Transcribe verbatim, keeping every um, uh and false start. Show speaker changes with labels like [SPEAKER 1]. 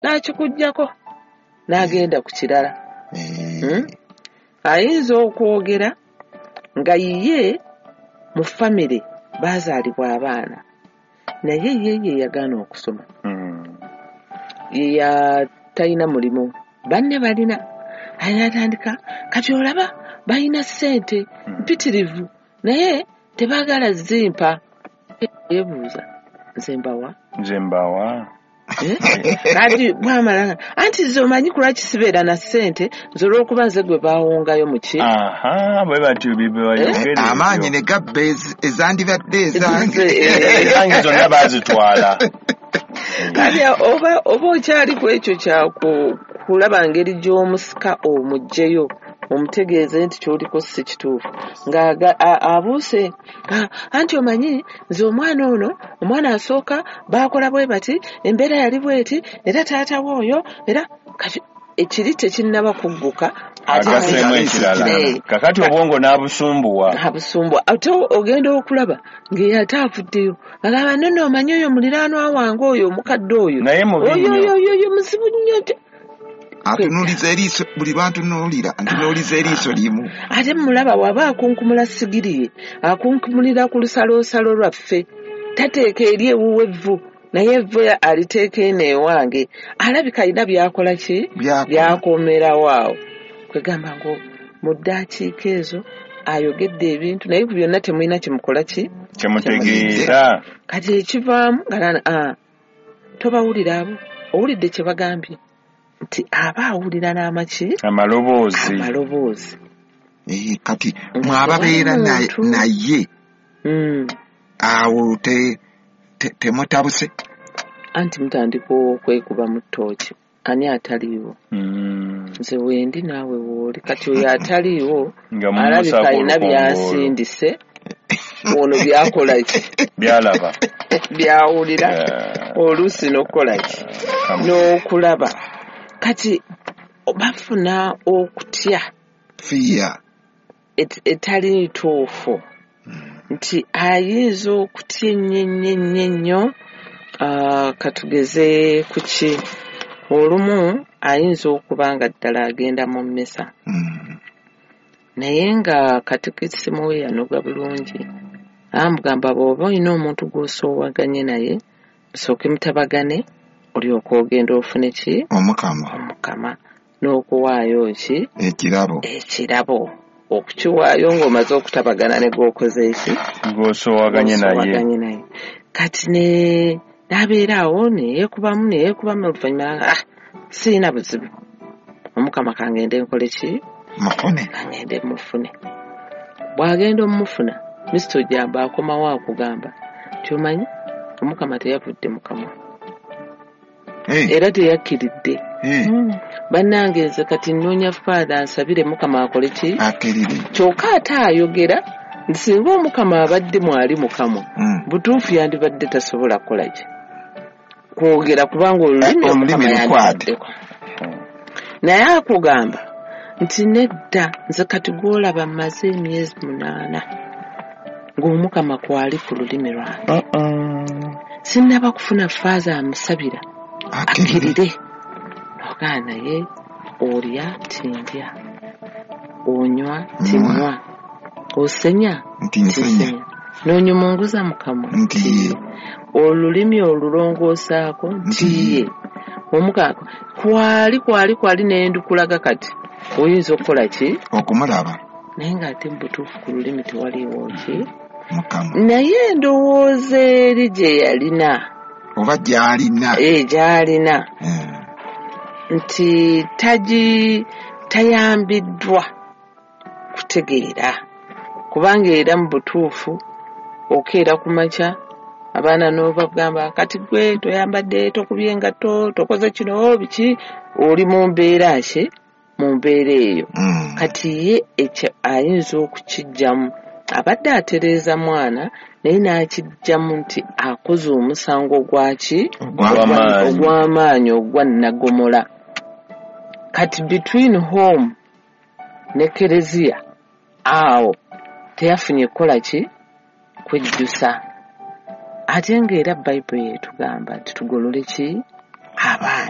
[SPEAKER 1] n'akikuggyako n'agenda ku kirala. Hmm? Ayinza okwogera nga yiye mu famire baazaalibwa abaana naye ye ye yagaana okusoma. Ye talina mulimu, banne balina. Ayatandika kati olaba balina ssente mpitirivu naye tebaagala zimpa. Yeebuuza nze mbawa?
[SPEAKER 2] Nze mbawa?
[SPEAKER 1] Kati bwamala anti ze omanyi kulwaki sibeera na ssente nze olw'okuba nze gwe baawongayo mu ki.
[SPEAKER 2] Aha, bwe batyo bibayogere.
[SPEAKER 3] Amaanyi ne gabba ezandibadde ezange.
[SPEAKER 2] Ezange zonna baazitwala.
[SPEAKER 1] Kati oba oba okyali ku ekyo kyaku kulaba ngeri gy'omusika omuggyeyo omutegeeze nti ky'oliko si kituufu nga abuuse anti omanyi nze omwana ono omwana asooka baakola bwe bati embeera yali bweti era taata w'oyo era kati ekiri tekinnaba kugguka
[SPEAKER 2] agaseemu ekirala kakati obwongo n'abusumbuwa
[SPEAKER 1] abusumbuwa ate ogenda okulaba ng'eyo ate avuddeyo agamba nno omanyi oyo muliraanwa wange oyo omukadde oyo
[SPEAKER 2] naye
[SPEAKER 1] oyo muzibu nnyo
[SPEAKER 3] atunuuliza eriiso buli lwantunuulira ntunuuliza eriiso limu
[SPEAKER 1] ate mulaba waba akunkumula sigiri ye akunkumulira ku lusaloosalo lwaffe tateeka eri ewuwe evvu naye evvu aliteeka eno ewange alabika alina byakola ki byakomerawo awo kwegamba ngo mu ddakiika ezo ayogedde ebintu naye ku byonna temulina kimukola ki
[SPEAKER 2] kimutegeera
[SPEAKER 1] kati ekivaamu nga tobawulira abo owulidde kye bagambye nti aba awulira n'amaki
[SPEAKER 2] amaloboozi
[SPEAKER 1] amaloboozi
[SPEAKER 3] kati mwababeera naye awo temutabuse
[SPEAKER 1] anti mutandika okwekuba mu ttooki ani ataliiwo nze wendi naawe wooli kati oyo ataliiwo alabika alina byasindise ono byakola ki
[SPEAKER 2] byalaba
[SPEAKER 1] byawulira oluusi n'okukola ki n'okulaba kati bafuna okutya
[SPEAKER 3] fiya
[SPEAKER 1] etali ntuufu nti ayinza okutya ennyo katugeze ku ki olumu ayinza okuba nga ddala agenda mu mmesa naye nga katikisimu we yanoga bulungi amugamba bw'oba olina omuntu gw'osoowaganye naye musooke mutabagane olyoka ogenda ofune ki
[SPEAKER 3] omukama
[SPEAKER 1] omukama n'okuwaayo ki
[SPEAKER 3] ekirabo
[SPEAKER 1] ekirabo okukiwaayo ng'omaze okutabagana ne gw'okoze eki
[SPEAKER 2] gw'osoowaganye naye
[SPEAKER 1] kati ne n'abeera awo neyeekubamu neyeekubamu oluvannyuma ah siina buzibu omukama kangende nkole ki
[SPEAKER 3] mufune
[SPEAKER 1] kangende mufune bw'agenda omufuna misito gyamba akomawo akugamba kyomanyi omukama teyavudde mukama era teyakkiridde bannange nze kati nnoonya faada nsabire mukama akole ki kyokka ate ayogera nti singa omukama abadde mwali mukamwa butuufu yandibadde tasobola kukola ki kwogera kubanga olulimi omukama yandibaddeko naye akugamba nti nedda nze kati gwolaba mmaze emyezi munaana ng'omukama kwali ku lulimi lwange sinnaba kufuna faaza amusabira akkirire ogaa naye olya tindya onywa tinywa osenya
[SPEAKER 3] ntinsenya
[SPEAKER 1] n'onyumunguza mukamwa ntiye olulimi olulongoosaako ntiye omukaka kwali kwali kwali n'endukulaga kati oyinza okukola ki
[SPEAKER 3] okumulaba
[SPEAKER 1] naye ng'ate mu butuufu ku lulimi tewaliiwo ki
[SPEAKER 3] mukama
[SPEAKER 1] naye ndowooza eri gye yalina
[SPEAKER 3] oba gy'alina
[SPEAKER 1] ee gy'alina nti tagi tayambiddwa kutegeera kubanga era mu butuufu okeera ku makya abaana n'obagamba kati gwe toyambadde tokubye engatto tokoze kino biki oli mu mbeera ki mu mbeera eyo kati ye ekyo ayinza okukijjamu abadde atereeza mwana naye n'akijjamu nti akoze omusango gwaki ogw'amaanyi ogwa nnagomola kati between home ne kereziya awo teyafunye kukola ki kwejjusa ate ng'era bayibuli yetugamba nti tugolole ki abaana